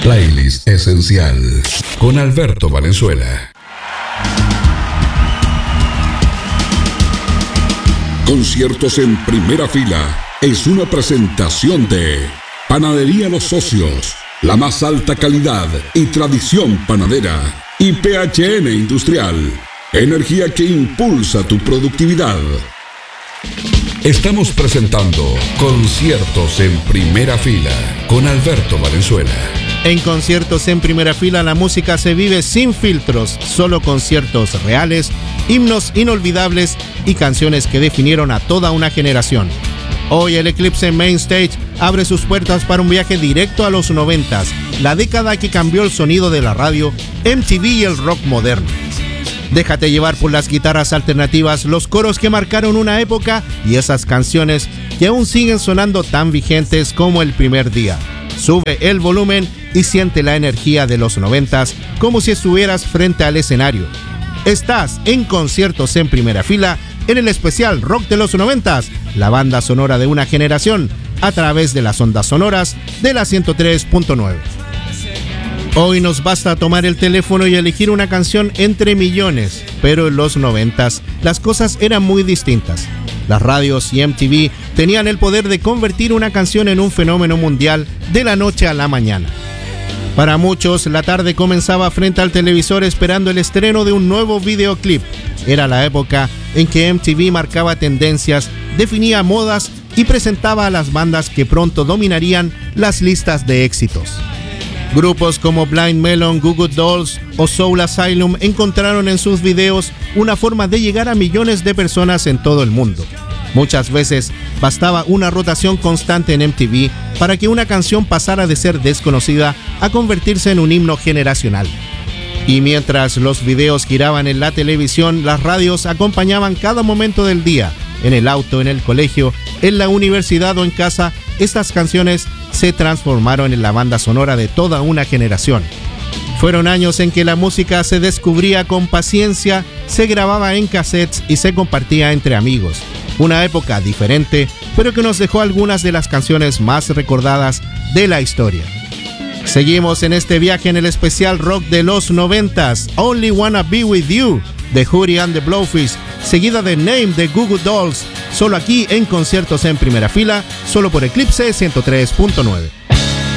Playlist Esencial con Alberto Valenzuela. Conciertos en primera fila es una presentación de Panadería Los Socios, la más alta calidad y tradición panadera, y PHN Industrial, energía que impulsa tu productividad. Estamos presentando Conciertos en primera fila con Alberto Valenzuela. En Conciertos en primera fila la música se vive sin filtros, solo conciertos reales, himnos inolvidables y canciones que definieron a toda una generación. Hoy el Eclipse Main Stage abre sus puertas para un viaje directo a los 90s, la década que cambió el sonido de la radio, MTV y el rock moderno. Déjate llevar por las guitarras alternativas, los coros que marcaron una época y esas canciones que aún siguen sonando tan vigentes como el primer día. Sube el volumen y siente la energía de los 90s como si estuvieras frente al escenario. Estás en Conciertos en primera fila en el especial Rock de los 90s, la banda sonora de una generación, a través de las ondas sonoras de la 103.9. Hoy nos basta tomar el teléfono y elegir una canción entre millones, pero en los 90s las cosas eran muy distintas. Las radios y MTV tenían el poder de convertir una canción en un fenómeno mundial de la noche a la mañana. Para muchos, la tarde comenzaba frente al televisor esperando el estreno de un nuevo videoclip. Era la época en que MTV marcaba tendencias, definía modas y presentaba a las bandas que pronto dominarían las listas de éxitos. Grupos como Blind Melon, Goo Goo Dolls o Soul Asylum encontraron en sus videos una forma de llegar a millones de personas en todo el mundo. Muchas veces bastaba una rotación constante en MTV para que una canción pasara de ser desconocida a convertirse en un himno generacional. Y mientras los videos giraban en la televisión, las radios acompañaban cada momento del día. En el auto, en el colegio, en la universidad o en casa, estas canciones se transformaron en la banda sonora de toda una generación. Fueron años en que la música se descubría con paciencia, se grababa en cassettes y se compartía entre amigos. Una época diferente, pero que nos dejó algunas de las canciones más recordadas de la historia. Seguimos en este viaje en el especial rock de los 90s, Only Wanna Be With You, de Hootie and the Blowfish, seguida de Name de Goo Goo Dolls, solo aquí en Conciertos en primera fila, solo por Eclipse 103.9.